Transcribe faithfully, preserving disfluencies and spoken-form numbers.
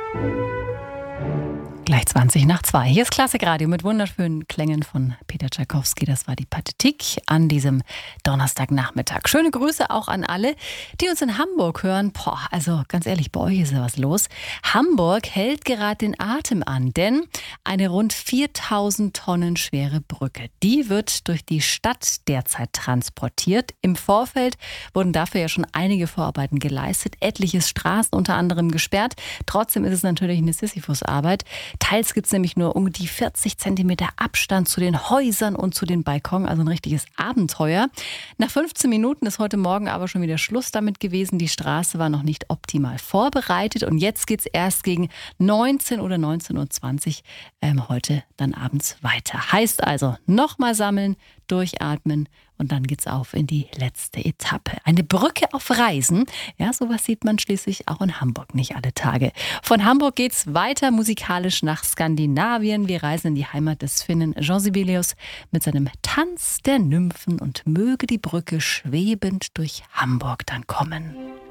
Gleich zwanzig nach zwei. Hier ist Klassikradio mit wunderschönen Klängen von Peter Tschaikowski. Das war die Pathetik an diesem Donnerstagnachmittag. Schöne Grüße auch an alle, die uns in Hamburg hören. Boah, also ganz ehrlich, bei euch ist ja was los. Hamburg hält gerade den Atem an, denn eine rund viertausend Tonnen schwere Brücke, die wird durch die Stadt derzeit transportiert. Im Vorfeld wurden dafür ja schon einige Vorarbeiten geleistet, etliche Straßen unter anderem gesperrt. Trotzdem ist es natürlich eine Sisyphusarbeit. Teils gibt es nämlich nur um die vierzig Zentimeter Abstand zu den Häusern und zu den Balkonen, also ein richtiges Abenteuer. Nach fünfzehn Minuten ist heute Morgen aber schon wieder Schluss damit gewesen. Die Straße war noch nicht optimal vorbereitet und jetzt geht es erst gegen neunzehn oder neunzehn Uhr zwanzig ähm, heute dann abends weiter. Heißt also, nochmal sammeln, durchatmen und dann geht's auf in die letzte Etappe. Eine Brücke auf Reisen. Ja, sowas sieht man schließlich auch in Hamburg nicht alle Tage. Von Hamburg geht's weiter musikalisch nach Skandinavien. Wir reisen in die Heimat des Finnen Jean Sibelius mit seinem Tanz der Nymphen und möge die Brücke schwebend durch Hamburg dann kommen.